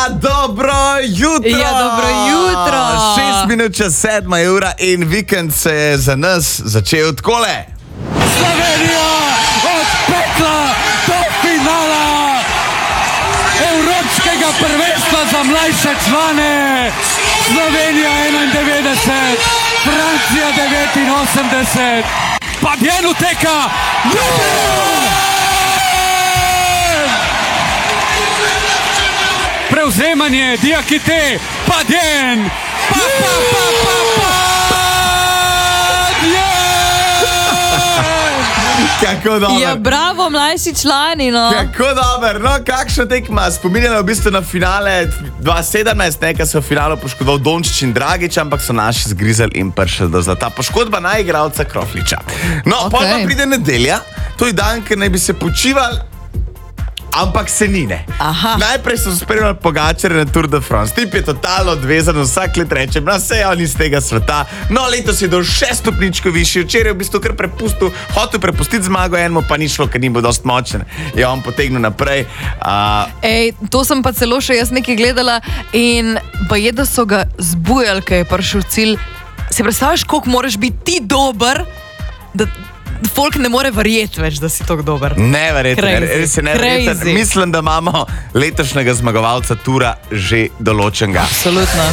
dobro jutro! Ja, dobro jutro! 6 minut čez 7 ura in vikend se je za nas začel takole. Slovenija od pekla do finala Evropskega prvenstva za mlajše člane. Slovenija 91, Francija 89, Padjen uteka. Prevzemanje Diakite, Padjen. Kako dobro. Ja, bravo, mlajši člani, no. Kako dobro, no kakšna tekma. Spominjala v bistvu na finale 2017, nekaj se v finalu poškodoval Dončić in Dragić, ampak so naši zgrizali in prišli do zlata. Poškodba na igralca Krofliča. No, pol pa pride nedelja, to je dan, ker naj bi se počival, ampak se ni, ne. Aha. Najprej so spremljali Pogačarja na Tour de France. Tip je totalno odvezan, vsak let reče, se je on iz tega sveta. No, letos je dol 6 stopničko višji, včeraj je v bistvu kar hotel prepustiti zmago enemu, pa ni šlo, ker ni bil dost močen. Je on potegnil naprej. Ej, to sem pa celo še jaz nekaj gledala in pa je, da so ga zbujali, kaj je prišel cilj. Si predstavljaš, koliko moraš biti ti dober, da folk ne more verjeti več, da si tako dober. Neverjetno, res je neverjetno. Mislim, da imamo letošnjega zmagovalca Tura že določenega. Absolutno.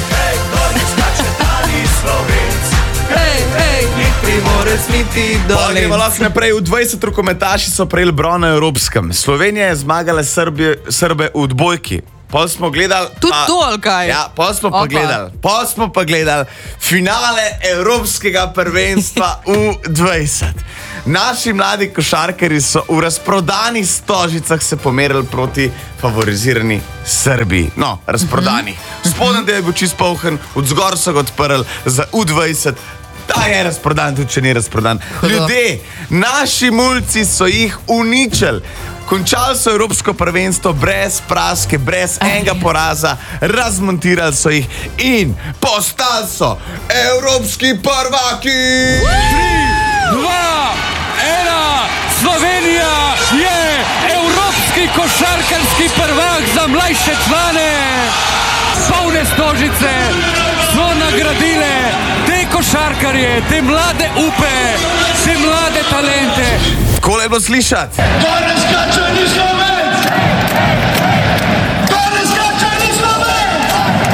Gremo lahko naprej. V 20 rokometaši so prejeli bron na Evropskem. Slovenija je zmagala Srbe v odbojki. Pol smo gledali... Tudi to, ali kaj? Ja, pol smo pa gledali finale Evropskega prvenstva v 20. Naši mladi košarkarji so v razprodanih Stožicah se pomerili proti favorizirani Srbiji. No, razprodanih. Spodnji del je bil čist polhen, odzgor so ga odprli za U20. Ta je razprodan, tudi če ni razprodan. Ljudje, naši mulci so jih uničili. Končali so Evropsko prvenstvo brez praske, brez enega poraza, razmontirali so jih in postali so evropski prvaki! 3, 2, 1, Slovenija je evropski košarkarski prvak za mlajše člane. Polne Stožice so nagradile te košarkarje, te mlade upe, te mlade talente. Takole je bilo slišati. Danes skače ni Slovenc! Danes skače ni Slovenc!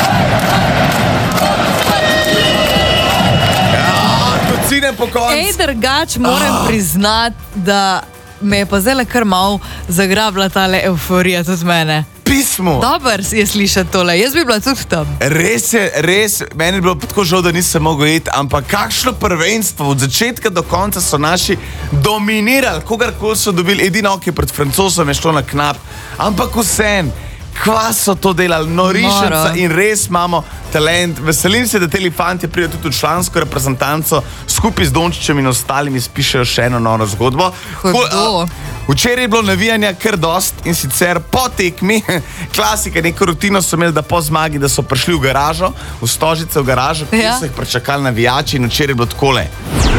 Kocine po koncu. Ej, drugač moram priznati, da me je pa zdaj kar malo zagrabila tale euforija tudi mene. Pismo. Dobar je slišati tole, jaz bi bila tudi tam. Res je, res, meni je bilo tako žal, da nisem mogel iti, ampak kakšno prvenstvo, od začetka do konca so naši dominirali, kogarkoli so dobili, edino ok, pred Francozom je šlo na knap, ampak vsem, kva so to delali, norišenca in res imamo talent. Veselim se, da te fanti pridejo tudi v člansko reprezentanco, skupaj z Dončićem in ostalimi spišejo še eno novo zgodbo. Včeraj je bilo navijanja kar dost in sicer po tekmi, klasika, neko rutino so imeli, da po zmagi, da so prišli v garažo, v Stožice v garažo, kjer so jih pričakali navijači in včeraj je bilo takole.